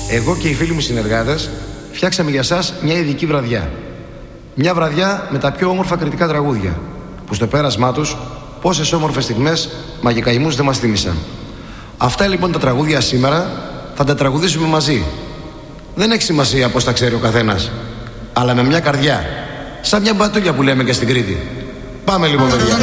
Εγώ και οι φίλοι μου συνεργάτες φτιάξαμε για σας μια ειδική βραδιά. Μια βραδιά με τα πιο όμορφα κριτικά τραγούδια, που στο πέρασμά τους πόσες όμορφες στιγμές μαγικαϊμούς δεν μας θύμισαν. Αυτά λοιπόν τα τραγούδια σήμερα θα τα τραγουδήσουμε μαζί. Δεν έχει σημασία πώς τα ξέρει ο καθένας, αλλά με μια καρδιά, σαν μια μπατούλια που λέμε και στην Κρήτη. Πάμε λοιπόν παιδιά.